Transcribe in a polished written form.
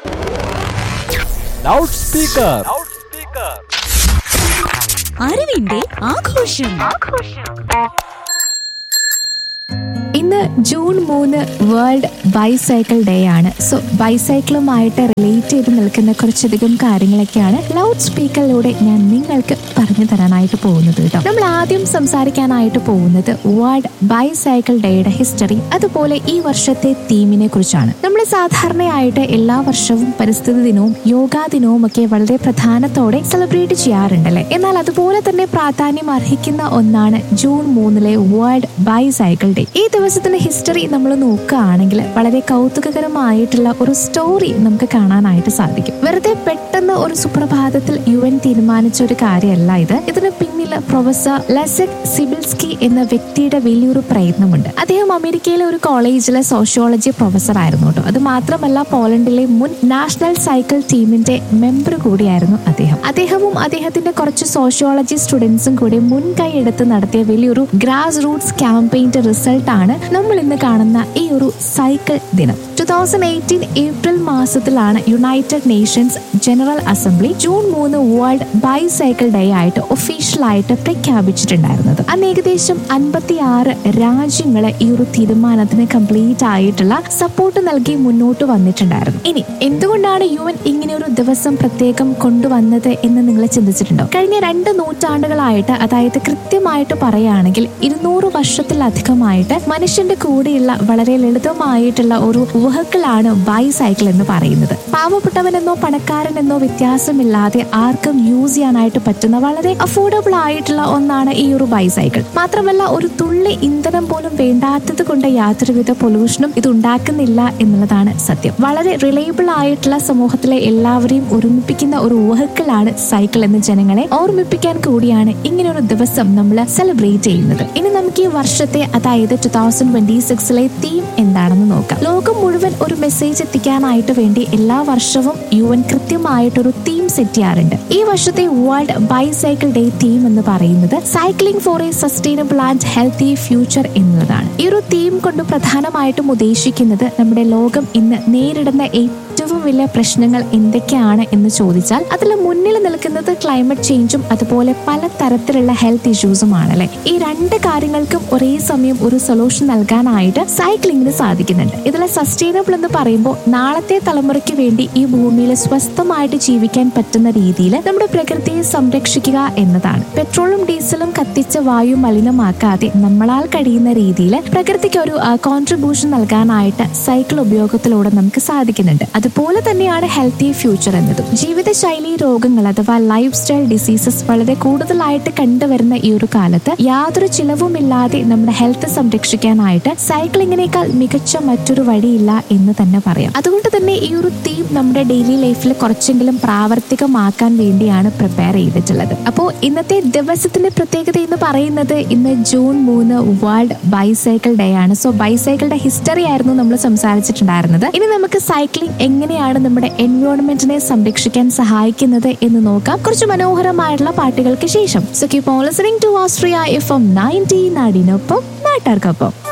Loud speaker. അറിവിന്റെ ആഘോഷം. ഇന്ന് ജൂൺ 3 വേൾഡ് ബൈസൈക്കിൾ ഡേ ആണ്. സോ ബൈസൈക്കിളുമായിട്ട് റിലേറ്റ് ചെയ്ത് നിൽക്കുന്ന കുറച്ചധികം കാര്യങ്ങളൊക്കെയാണ് ലൗഡ് സ്പീക്കറിലൂടെ ഞാൻ നിങ്ങൾക്ക് പറഞ്ഞു തരാനായിട്ട് പോകുന്നത് കേട്ടോ. നമ്മൾ ആദ്യം സംസാരിക്കാനായിട്ട് പോകുന്നത് വേൾഡ് ബൈസൈക്കിൾ ഡേയുടെ ഹിസ്റ്ററി, അതുപോലെ ഈ വർഷത്തെ തീമിനെ കുറിച്ചാണ്. നമ്മൾ സാധാരണയായിട്ട് എല്ലാ വർഷവും പരിസ്ഥിതി ദിനവും യോഗാ ദിനവും ഒക്കെ വളരെ പ്രധാനത്തോടെ സെലിബ്രേറ്റ് ചെയ്യാറുണ്ടല്ലേ. എന്നാൽ അതുപോലെ തന്നെ പ്രാധാന്യം അർഹിക്കുന്ന ഒന്നാണ് ജൂൺ 3 വേൾഡ് ബൈസൈക്കിൾ ഡേ. ഈ ദിവസത്തിന്റെ ഹിസ്റ്ററി നമ്മൾ നോക്കുകയാണെങ്കിൽ വളരെ കൗതുകകരമായിട്ടുള്ള ഒരു സ്റ്റോറി നമുക്ക് കാണാനായിട്ട് സാധിക്കും. വെറുതെ പെട്ടെന്ന് ഒരു സുപ്രഭാതത്തിൽ UN തീരുമാനിച്ച ഒരു കാര്യമല്ല ഇത്. ഇതിന് പിന്നിൽ പ്രൊഫസർ ലെസെക് സിബിൽസ്കി എന്ന വ്യക്തിയുടെ വലിയൊരു പ്രയത്നമുണ്ട്. അദ്ദേഹം അമേരിക്കയിലെ ഒരു കോളേജിലെ സോഷ്യോളജി പ്രൊഫസർ ആയിരുന്നു കേട്ടോ. അത് മാത്രമല്ല പോളണ്ടിലെ മുൻ നാഷണൽ സൈക്കിൾ ടീമിന്റെ മെമ്പർ കൂടിയായിരുന്നു അദ്ദേഹവും അദ്ദേഹത്തിന്റെ കുറച്ച് സോഷ്യോളജി സ്റ്റുഡൻസും കൂടി മുൻകൈ എടുത്ത് നടത്തിയ വലിയൊരു ഗ്രാസ് റൂട്ട്സ് ക്യാമ്പയിന്റെ റിസൾട്ട് ആണ് നമ്മൾ ഇന്ന് കാണുന്ന ഈ ഒരു സൈക്കിൾ ദിനം. 2018 ഏപ്രിൽ മാസത്തിലാണ് United Nations general assembly June 3 world bicycle day ആയിട്ട് ഒഫീഷ്യലായിട്ട് പ്രഖ്യാപിച്ചിട്ടുണ്ടായിരുന്നത്. അന്ന് ഏകദേശം 56 രാജ്യങ്ങള് ഈ ഒരു തീരുമാനത്തിന് കംപ്ലീറ്റ് ആയിട്ടുള്ള സപ്പോർട്ട് നൽകി മുന്നോട്ട് വന്നിട്ടുണ്ടായിരുന്നു. ഇനി എന്തുകൊണ്ടാണ് UN ഇങ്ങനെ ഒരു ദിവസം പ്രത്യേകം കൊണ്ടുവന്നത് എന്ന് നിങ്ങൾ ചിന്തിച്ചിട്ടുണ്ടോ? കഴിഞ്ഞ 2 നൂറ്റാണ്ടുകളായിട്ട്, അതായത് കൃത്യമായിട്ട് പറയുകയാണെങ്കിൽ 200 വർഷത്തിലധികമായിട്ട് മനുഷ്യന്റെ കൂടെയുള്ള വളരെ ലളിതമായിട്ടുള്ള ഒരു വെഹിക്കിളാണ് ബൈസൈക്കിൾ എന്ന് പറയുന്നത്. പാവപ്പെട്ടവനെന്നോ പണക്കാരനെന്നോ വ്യത്യാസമില്ലാതെ ആർക്കും യൂസ് ചെയ്യാനായിട്ട് പറ്റുന്ന വളരെ അഫോർഡബിൾ ആയിട്ടുള്ള ഒന്നാണ് ഈ ഒരു ബൈസൈക്കിൾ. മാത്രമല്ല ഒരു തുള്ളി ഇന്ധനം പോലും വേണ്ടാത്തത് കൊണ്ട് യാതൊരുവിധ പൊല്യൂഷനും ഇത് ഉണ്ടാക്കുന്നില്ല എന്നുള്ളതാണ് സത്യം. വളരെ റിലയബിൾ ആയിട്ടുള്ള സമൂഹത്തിലെ എല്ലാവരെയും ഒരുമിപ്പിക്കുന്ന ഒരു വെഹിക്കിളാണ് സൈക്കിൾ എന്ന് ജനങ്ങളെ ഓർമ്മിപ്പിക്കാൻ കൂടിയാണ് ഇങ്ങനെ ഒരു ദിവസം നമ്മൾ സെലിബ്രേറ്റ് ചെയ്യുന്നത്. ഇനി നമുക്ക് ഈ വർഷത്തെ, അതായത് 2026 തീം എന്താണെന്ന് നോക്കാം. ലോകം മുഴുവൻ ഒരു മെസ്സേജ് എത്തിക്കാനായിട്ട് വേണ്ടി എല്ലാ വർഷവും UN കൃത്യമായിട്ടൊരു തീം സെറ്റ് ചെയ്യാറുണ്ട്. ഈ വർഷത്തെ വേൾഡ് ബൈസൈക്കിൾ ഡേ തീം എന്ന് പറയുന്നത് cycling four A sustainable and healthy future എന്നുള്ളതാണ്. ഈ ഒരു തീം കൊണ്ട് പ്രധാനമായിട്ടും ഉദ്ദേശിക്കുന്നത് നമ്മുടെ ലോകം ഇന്ന് നേരിടുന്ന ഏറ്റവും വലിയ പ്രശ്നങ്ങൾ എന്തൊക്കെയാണ് എന്ന് ചോദിച്ചാൽ അതിൽ മുന്നിൽ നിൽക്കുന്നത് ക്ലൈമറ്റ് ചേഞ്ചും അതുപോലെ പല തരത്തിലുള്ള ഹെൽത്ത് ഇഷ്യൂസും ആണല്ലേ. ഈ 2 കാര്യങ്ങൾക്കും ഒരേ സമയം ഒരു സൊല്യൂഷൻ നൽകാനായിട്ട് സൈക്ലിങ്ങിന് സാധിക്കുന്നുണ്ട്. ഇതിലെ സസ്റ്റൈനബിൾ എന്ന് പറയുമ്പോൾ നാളത്തെ തലമുറയ്ക്ക് വേണ്ടി ഈ ഭൂമിയിൽ സ്വസ്ഥമായിട്ട് ജീവിക്കാൻ പറ്റുന്ന രീതിയിൽ നമ്മുടെ പ്രകൃതിയെ സംരക്ഷിക്കുക എന്നതാണ്. പെട്രോളും ഡീസലും കത്തിച്ച വായു മലിനമാക്കാതെ നമ്മളാൽ കഴിയുന്ന രീതിയിൽ പ്രകൃതിക്ക് ഒരു കോൺട്രിബ്യൂഷൻ നൽകാനായിട്ട് സൈക്കിൾ ഉപയോഗത്തിലൂടെ നമുക്ക് സാധിക്കുന്നുണ്ട്. അതുപോലെ തന്നെയാണ് ഹെൽത്തി ഫ്യൂച്ചർ എന്നതും. ജീവിതശൈലി രോഗങ്ങൾ അഥവാ ലൈഫ് സ്റ്റൈൽ ഡിസീസസ് വളരെ കൂടുതലായിട്ട് കണ്ടുവരുന്ന ഈ ഒരു കാലത്ത് യാതൊരു ചിലവുമില്ലാതെ നമ്മുടെ ഹെൽത്ത് സംരക്ഷിക്കാനായിട്ട് സൈക്ലിങ്ങിനേക്കാൾ മികച്ച മറ്റൊരു വഴിയില്ല എന്ന് തന്നെ പറയാം. അതുകൊണ്ട് തന്നെ ഈ ഒരു തീം നമ്മുടെ ഡെയിലി ലൈഫിൽ കുറച്ചെങ്കിലും പ്രാവർത്തികമാക്കാൻ വേണ്ടിയാണ് പ്രിപ്പയർ ചെയ്തിട്ടുള്ളത്. അപ്പോൾ ഇന്നത്തെ ദിവസത്തിന്റെ പ്രത്യേകത എന്ന് പറയുന്നത് ഇന്ന് ജൂൺ 3 വേൾഡ് ബൈസൈക്കിൾ ഡേ ആണ്. സോ ബൈസൈക്കിളുടെ ഹിസ്റ്ററി ആയിരുന്നു നമ്മൾ സംസാരിച്ചിട്ടുണ്ടായിരുന്നത്. ഇനി നമുക്ക് സൈക്ലിംഗ് എങ്ങനെയാണ് നമ്മുടെ എൻവയോൺമെന്റിനെ സംരക്ഷിക്കാൻ സഹായിക്കുന്നത് എന്ന് നോക്കാം കുറച്ച് മനോഹരമായിട്ടുള്ള പാട്ടുകൾക്ക് ശേഷം. So keep on listening to Austria FM 90 നാടിനൊപ്പം നാട്ടാർക്കൊപ്പം.